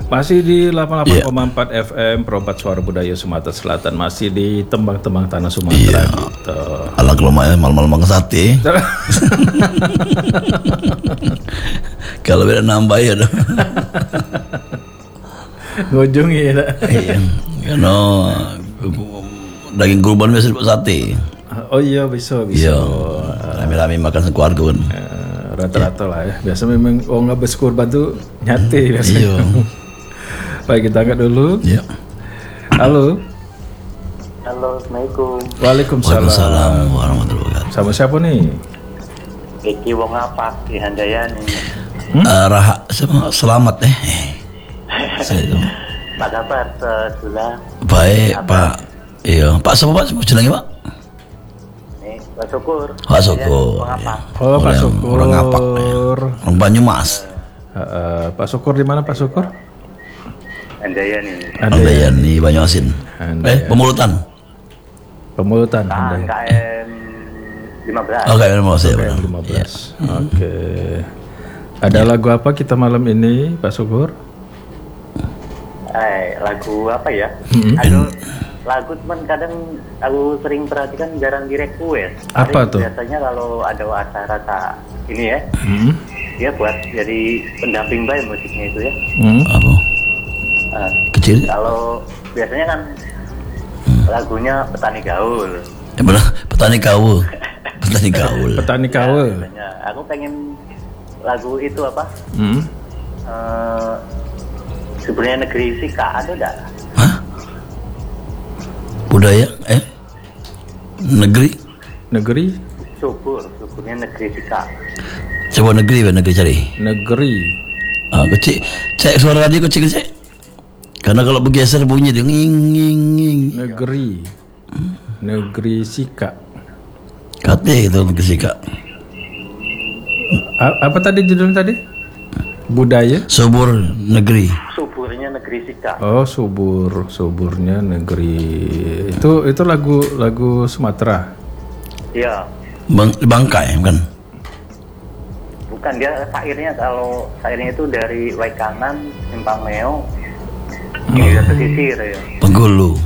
Masih di 88,4 FM Perompak Suara Budaya Sumatera Selatan. Masih di tembang-tembang tanah Sumatera gitu. Ala kelomanya malam-malam makan sate. Kalau beda nambah ya dong. Ngujungi ya. Iya. Karena daging kurban biasa dibuat sate. Oh iya bisa. Iya. Rame-rame makan sekeluarga kan. Rata-rata lah ya. Biasa memang nggak berkurban tuh nyate biasanya. Iya. Baik, kita angkat dulu. Iya. Halo. Halo, Assalamualaikum. Waalaikumsalam. Waalaikumsalam warahmatullahi wabarakatuh. Sama siapa nih? Iki wong apa di Handayani? Raha selamat Saya Pak kabar sudah baik Pak. Iya, Pak siapa Pak? Sebut lagi Pak. nih Pak Syukur. Pak Syukur. Wong apa? Oh, Pak Syukur. Orang Ngapak. Orang Banyumas. Pak Syukur di mana Pak Syukur? Handayani. Handayani Banyuasin. Handayani. Pemulutan. Pemulutan. KM 15. Oke, mau saya. KM 15. Oke. Ada lagu apa kita malam ini, Pak Syukur? Lagu apa ya? Lagu cuman kadang aku sering perhatikan jarang di request. Apa tuh? Biasanya kalau ada acara ini ya, dia buat jadi pendamping baik musiknya itu ya. Apa? Kecil? Kalau biasanya kan lagunya Petani Gaul. Ya benar, petani gaul. Petani gaul. Petani Kawe. Biasanya aku pengen lagu itu apa? Sebenarnya negeri Sika ada enggak? Hah? Budaya? Negeri? Negeri. Suburnya negeri Sika. Coba negeri cari. Negeri. Kecil. Cek suara radio kecil cek. Karena kalau bergeser bunyi dia nging. Negeri. Negeri Sika. Katanya itu negeri Sika. Apa tadi judulnya tadi? Budaya. Subur negeri. Suburnya negeri Sika. Oh, suburnya negeri. Itu lagu Sumatera. Iya. Bangkai kan? Bukan, dia syairnya, kalau syairnya itu dari Waikanan, Simpang Meo, hingga pesisir ya. Penggulu.